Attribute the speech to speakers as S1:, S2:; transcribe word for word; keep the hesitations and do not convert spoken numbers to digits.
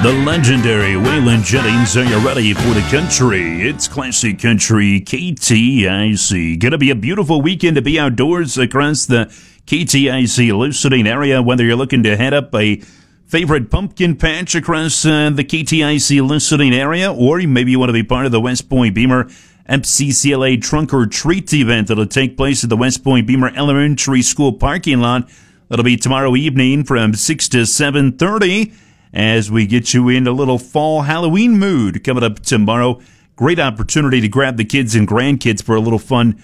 S1: The legendary Waylon Jennings, are you ready for the country? It's Classic Country K T I C. Gonna be a beautiful weekend to be outdoors across the K T I C listening area, whether you're looking to head up a favorite pumpkin patch across uh, the K T I C listening area, or maybe you want to be part of the West Point Beamer M C C L A Trunk or Treat event that'll take place at the West Point Beamer Elementary School parking lot. That'll be tomorrow evening from six to seven thirty. As we get you in a little fall Halloween mood coming up tomorrow. Great opportunity to grab the kids and grandkids for a little fun